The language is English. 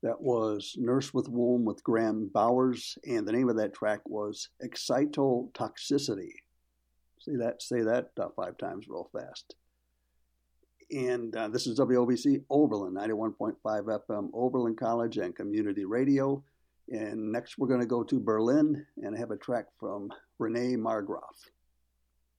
That was Nurse with Womb with Graham Bowers, and the name of that track was Excitotoxicity. Say that 5 times real fast. And this is WOBC Oberlin, 91.5 FM, Oberlin College and Community Radio. And next we're going to go to Berlin and have a track from Renee Margroff.